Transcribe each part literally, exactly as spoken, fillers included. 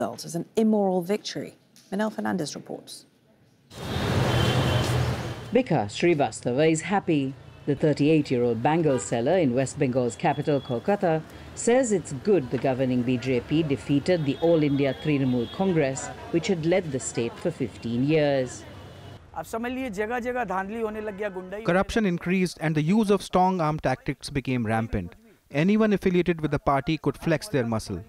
result as an immoral victory. Manel Fernandez reports. Bika Srivastava is happy. The thirty-eight-year-old bangle seller in West Bengal's capital, Kolkata, says it's good the governing B J P defeated the All India Trinamool Congress, which had led the state for fifteen years. Corruption increased and the use of strong-arm tactics became rampant. Anyone affiliated with the party could flex their muscle.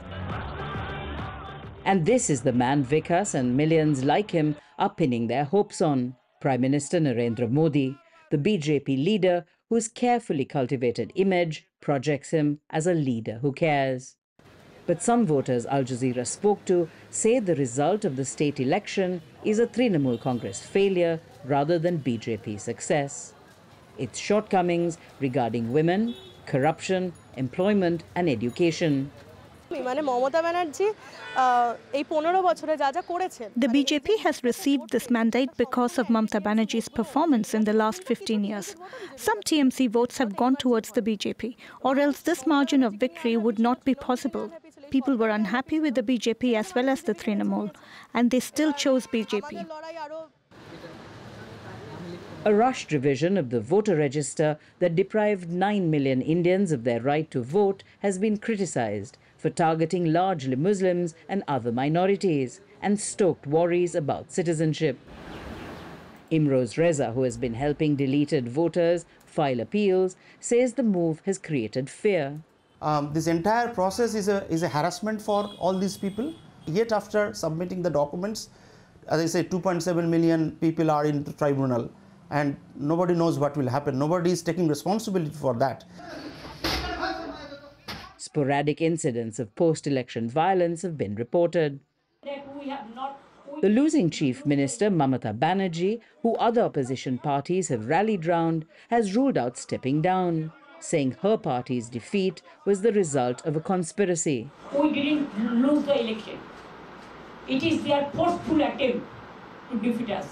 And this is the man Vikas and millions like him are pinning their hopes on. Prime Minister Narendra Modi, the B J P leader whose carefully cultivated image projects him as a leader who cares. But some voters Al Jazeera spoke to say the result of the state election is a Trinamool Congress failure rather than B J P success. Its shortcomings regarding women, corruption, employment and education. The B J P has received this mandate because of Mamata Banerjee's performance in the last fifteen years. Some T M C votes have gone towards the B J P, or else this margin of victory would not be possible. People were unhappy with the B J P as well as the Trinamool, and they still chose B J P. A rushed revision of the voter register that deprived nine million Indians of their right to vote has been criticized for targeting largely Muslims and other minorities and stoked worries about citizenship. Imroz Reza, who has been helping deleted voters file appeals, says the move has created fear. Um, this entire process is a, is a harassment for all these people. Yet after submitting the documents, as I say, two point seven million people are in the tribunal and nobody knows what will happen. Nobody is taking responsibility for that. Sporadic incidents of post-election violence have been reported. The losing Chief Minister, Mamata Banerjee, who other opposition parties have rallied round, has ruled out stepping down, saying her party's defeat was the result of a conspiracy. We didn't lose the election. It is their forceful attempt to defeat us.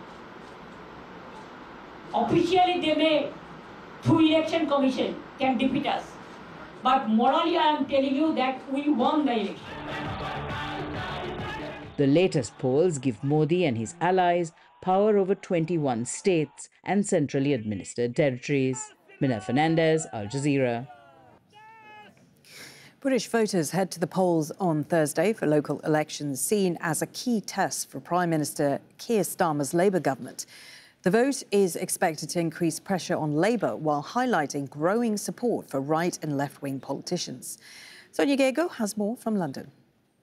Officially, they may, through election commission, can defeat us. But morally, I am telling you that we won the election. The latest polls give Modi and his allies power over twenty-one states and centrally administered territories. Manel Fernandez, Al Jazeera. British voters head to the polls on Thursday for local elections seen as a key test for Prime Minister Keir Starmer's Labour government. The vote is expected to increase pressure on Labour while highlighting growing support for right and left-wing politicians. Sonia Gego has more from London.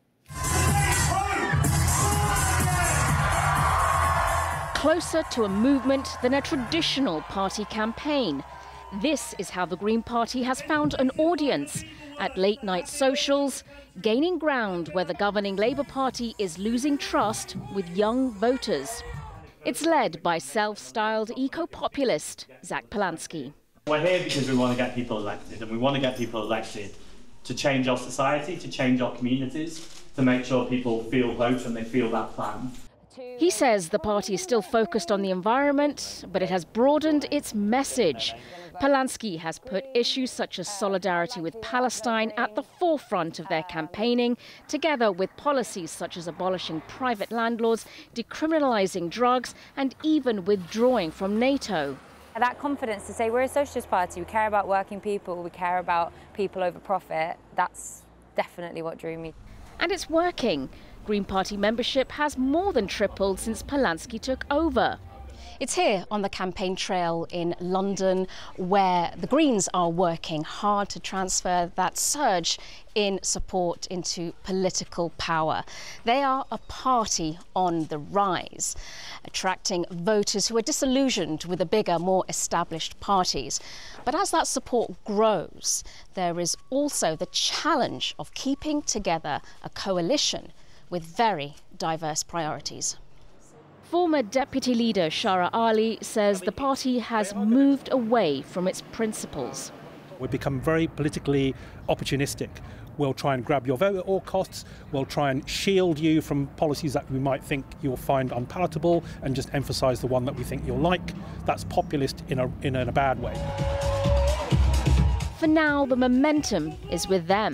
Closer to a movement than a traditional party campaign. This is how the Green Party has found an audience at late-night socials, gaining ground where the governing Labour Party is losing trust with young voters. It's led by self-styled eco-populist Zach Polansky. We're here because we want to get people elected, and we want to get people elected to change our society, to change our communities, to make sure people feel vote and they feel that plan. He says the party is still focused on the environment, but it has broadened its message. Polansky has put issues such as solidarity with Palestine at the forefront of their campaigning, together with policies such as abolishing private landlords, decriminalising drugs, and even withdrawing from NATO. That confidence to say we're a socialist party, we care about working people, we care about people over profit, that's definitely what drew me. And it's working. Green Party membership has more than tripled since Polansky took over. It's here on the campaign trail in London where the Greens are working hard to transfer that surge in support into political power. They are a party on the rise, attracting voters who are disillusioned with the bigger, more established parties. But as that support grows, there is also the challenge of keeping together a coalition with very diverse priorities. Former Deputy Leader Shara Ali says the party has moved away from its principles. We've become very politically opportunistic. We'll try and grab your vote at all costs. We'll try and shield you from policies that we might think you'll find unpalatable and just emphasise the one that we think you'll like. That's populist in a, in a bad way. For now, the momentum is with them.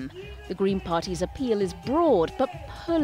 The Green Party's appeal is broad but